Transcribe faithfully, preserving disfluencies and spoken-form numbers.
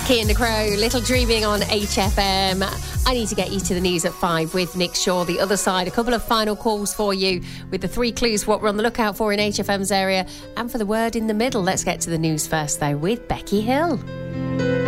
Key and the Crow, Little Dreaming on H F M. I need to get you to the news at five with Nick Shaw. The other side, a couple of final calls for you with the three clues what we're on the lookout for in H F M's area and for the word in the middle. Let's get to the news first, though, with Becky Hill.